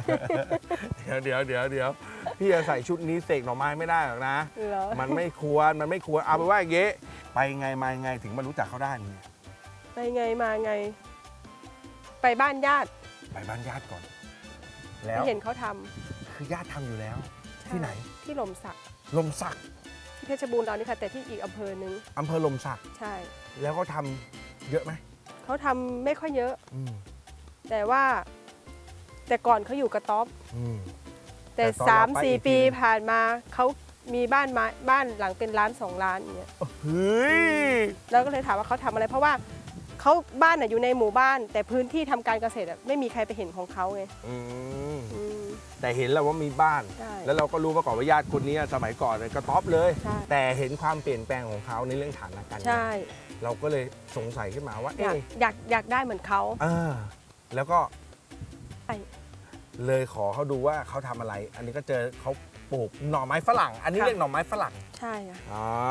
เดี๋ยวพี่จะใส่ชุดนี้เสกหน่อไม้ไม่ได้หรอกนะมันไม่ควรเอาไปว่าอย่างเงี้ยไปไงมาไงถึงมารู้จักเขาได้เนี่ยไปไงมาไงไปบ้านญาติก่อนแล้วเห็นเขาทำคือญาติทำอยู่แล้วที่ไหนที่หล่มสักที่เพชรบูรณ์เรานี่ค่ะแต่ที่อีกอำเภอหนึ่งอำเภอหล่มสักใช่แล้วก็ทำเยอะไหมเขาทำไม่ค่อยเยอะแต่ว่าแต่ก่อนเขาอยู่กระต๊อบแต่3-4 ปีผ่านมาเขามีบ้านหลังเป็น1-2 ล้านเนี่ยแล้วก็เลยถามว่าเขาทำอะไรเพราะว่าเขาบ้านอยู่ในหมู่บ้านแต่พื้นที่ทำการเกษตรไม่มีใครไปเห็นของเขาไงแต่เห็นแล้วว่ามีบ้านแล้วเราก็รู้มาก่อนว่าญาติคนนี้สมัยก่อนกระต๊อบเลยแต่เห็นความเปลี่ยนแปลงของเขาในเรื่องฐานะการเงินเราก็เลยสงสัยขึ้นมาว่าอยากได้เหมือนเขาแล้วก็เลยขอเขาดูว่าเขาทำอะไรอันนี้ก็เจอเขาปลูกหน่อไม้ฝรั่งอันนี้เรียกหน่อไม้ฝรั่งใช่ค่ะ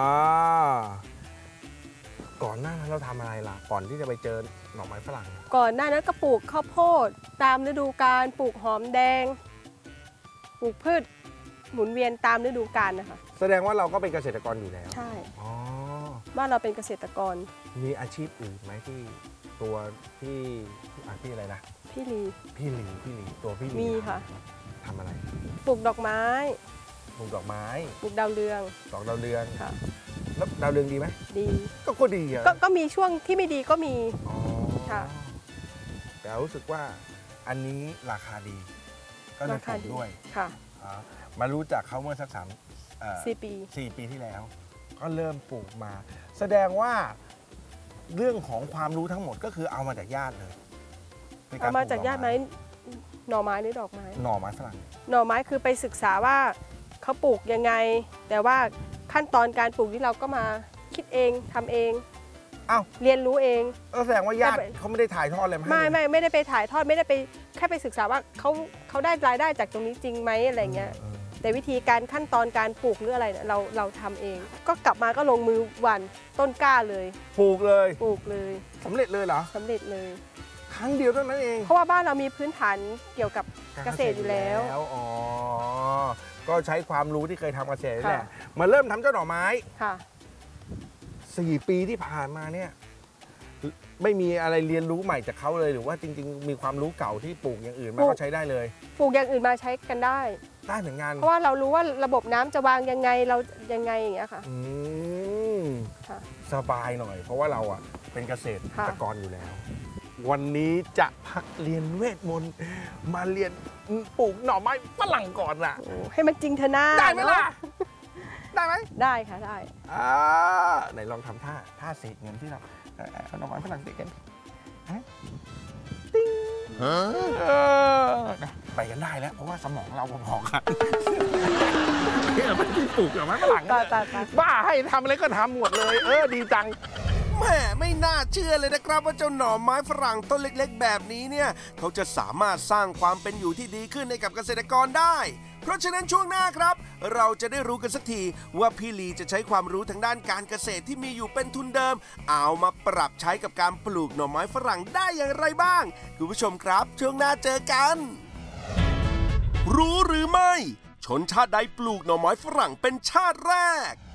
ก่อนหน้านั้นเราทำอะไรล่ะก่อนที่จะไปเจอหน่อไม้ฝรั่งก่อนหน้านั้นก็ปลูกข้าวโพดตามฤดูกาลปลูกหอมแดงปลูกพืชหมุนเวียนตามฤดูกาลนะคะแสดงว่าเราก็เป็นเกษตรกรอยู่แล้วใช่บ้านเราเป็นเกษตรกรมีอาชีพอื่นไหมที่ตัวพี่อะไรนะพี่ลีตัวพี่ลีมีค่ะทำอะไรปลูกดอกไม้ปลูกดาวเรืองค่ะแล้วดาวเรืองดีไหมดีก็ดีอ่ะก็มีช่วงที่ไม่ดีก็มีค่ะแต่รู้สึกว่าอันนี้ราคาดีก็เลยปลูกด้วยค่ะมารู้จักเขาเมื่อสัก 4 ปีที่แล้วก็เริ่มปลูกมาแสดงว่าเรื่องของความรู้ทั้งหมดก็คือเอามาจากญาติเลยเอามาจากญาติไหมหน่อไม้หรือดอกไม้หน่อไม้ฝรั่งหน่อไม้คือไปศึกษาว่าเขาปลูกยังไงแต่ว่าขั้นตอนการปลูกที่เราก็มาคิดเองทำเองเรียนรู้เองแสดงว่าญาติเขาไม่ได้ถ่ายทอดเลยไม่ได้ไปถ่ายทอดไม่ได้ไปแค่ไปศึกษาว่าเขาได้รายได้จากตรงนี้จริงไหมอะไรเงี้ยแต่วิธีการขั้นตอนการปลูกหรืออะไรเราทำเองก็กลับมาก็ลงมือหว่านต้นกล้าเลยปลูกเลยสำเร็จเลยเหรอสำเร็จเลยครั้งเดียวเท่านั้นเองเพราะว่าบ้านเรามีพื้นฐานเกี่ยวกับเกษตรอยู่แล้วก็ใช้ความรู้ที่เคยทำเกษตรแหละมาเริ่มทำเจ้าหน่อไม้ค่ะ 4 ปีที่ผ่านมาเนี่ยไม่มีอะไรเรียนรู้ใหม่จากเขาเลยหรือว่าจริงๆมีความรู้เก่าที่ปลูกอย่างอื่นมาก็ใช้ได้เลยปลูกอย่างอื่นมาใช้กันได้เหมือนกันเพราะว่าเรารู้ว่าระบบน้ำจะวางยังไงเรายังไงอย่างเงี้ยค่ะสบายหน่อยเพราะว่าเราเป็นเกษตรกรอยู่แล้ววันนี้จะพักเรียนเวทมนต์มาเรียนปลูกหน่อไม้ฝรั่งก่อนล่ะให้มันจริงเถอะนะได้ไหมล่ะได้ไหมได้ค่ะได้ไหนลองทำท่าเสกเงินที่เราหน่อไม้ฝรั่งเสกกันติ้งไปกันได้แล้วเพราะว่าสมองเราพอๆกันเนี่ยมันปลูกหน่อไม้ฝรั่งบ้าให้ทำอะไรก็ทำหมดเลยดีจังแม่ไม่น่าเชื่อเลยนะครับว่าเจ้าหน่อไม้ฝรั่งต้นเล็กๆแบบนี้เนี่ยเขาจะสามารถสร้างความเป็นอยู่ที่ดีขึ้นให้กับเกษตรกรได้เพราะฉะนั้นช่วงหน้าครับเราจะได้รู้กันสักทีว่าพี่ลีจะใช้ความรู้ทางด้านการเกษตรที่มีอยู่เป็นทุนเดิมเอามาปรับใช้กับการปลูกหน่อไม้ฝรั่งได้อย่างไรบ้างคุณผู้ชมครับช่วงหน้าเจอกันรู้หรือไม่ชนชาติใดปลูกหน่อไม้ฝรั่งเป็นชาติแรก